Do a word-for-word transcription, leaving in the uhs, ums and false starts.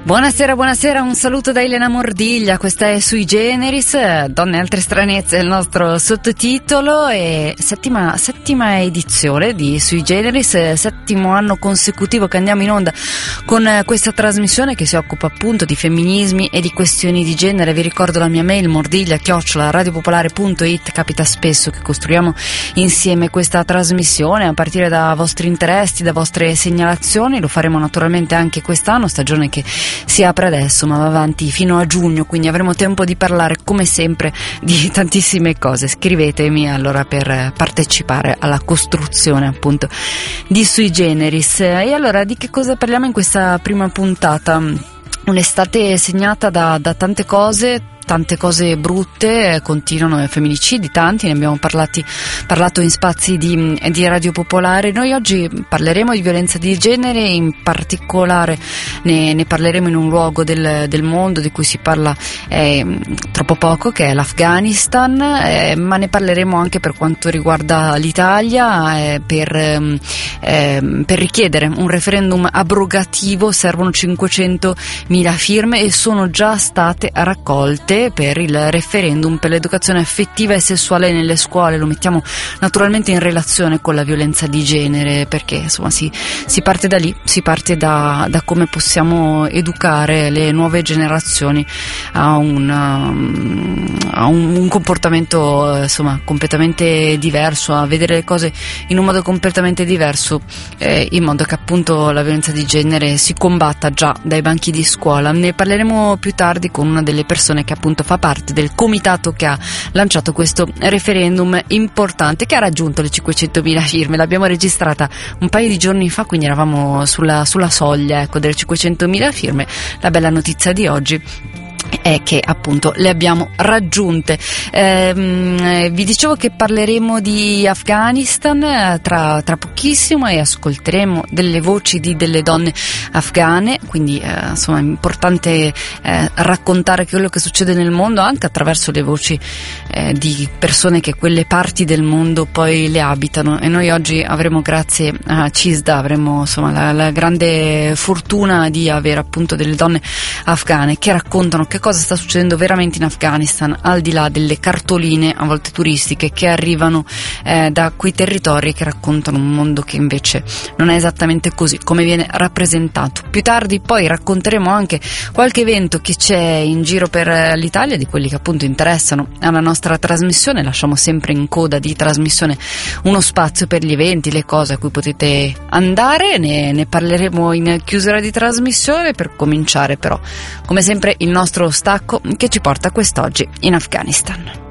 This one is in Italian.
Buonasera, buonasera, un saluto da Elena Mordiglia, questa è Sui Generis, Donne e altre stranezze è il nostro sottotitolo e settima, settima edizione di Sui Generis, settimo anno consecutivo che andiamo in onda con questa trasmissione che si occupa appunto di femminismi e di questioni di genere. Vi ricordo la mia mail mordiglia chiocciola radiopopolare punto it, capita spesso che costruiamo insieme questa trasmissione a partire da vostri interessi, da vostre segnalazioni, lo faremo naturalmente anche quest'anno, stagione che si apre adesso ma va avanti fino a giugno, quindi avremo tempo di parlare come sempre di tantissime cose. Scrivetemi allora per partecipare alla costruzione appunto di Sui Generis. E allora di che cosa parliamo in questa prima puntata? Un'estate segnata da, da tante cose, tante cose brutte, continuano i femminicidi, tanti, ne abbiamo parlati, parlato in spazi di, di Radio Popolare. Noi oggi parleremo di violenza di genere, in particolare ne, ne parleremo in un luogo del, del mondo di cui si parla eh, troppo poco, che è l'Afghanistan, eh, ma ne parleremo anche per quanto riguarda l'Italia, eh, per, eh, per richiedere un referendum abrogativo. Servono cinquecentomila firme e sono già state raccolte per il referendum per l'educazione affettiva e sessuale nelle scuole. Lo mettiamo naturalmente in relazione con la violenza di genere, perché insomma si, si parte da lì, si parte da, da come possiamo educare le nuove generazioni a un, a un, un comportamento insomma completamente diverso, a vedere le cose in un modo completamente diverso, eh, in modo che appunto la violenza di genere si combatta già dai banchi di scuola. Ne parleremo più tardi con una delle persone che appunto fa parte del comitato che ha lanciato questo referendum importante, che ha raggiunto le cinquecentomila firme. L'abbiamo registrata un paio di giorni fa, quindi eravamo sulla, sulla soglia ecco, delle cinquecentomila firme. La bella notizia di oggi è che appunto le abbiamo raggiunte. Eh, vi dicevo che parleremo di Afghanistan eh, tra, tra pochissimo e ascolteremo delle voci di delle donne afghane, quindi eh, insomma è importante eh, raccontare quello che succede nel mondo anche attraverso le voci eh, di persone che quelle parti del mondo poi le abitano. E noi oggi avremo, grazie a CISDA, avremo insomma la, la grande fortuna di avere appunto delle donne afghane che raccontano che cosa sta succedendo veramente in Afghanistan, al di là delle cartoline a volte turistiche che arrivano eh, da quei territori, che raccontano un mondo che invece non è esattamente così come viene rappresentato. Più tardi poi racconteremo anche qualche evento che c'è in giro per l'Italia, di quelli che appunto interessano alla nostra trasmissione. Lasciamo sempre in coda di trasmissione uno spazio per gli eventi, le cose a cui potete andare, ne, ne parleremo in chiusura di trasmissione. Per cominciare però, come sempre, il nostro stacco che ci porta quest'oggi in Afghanistan.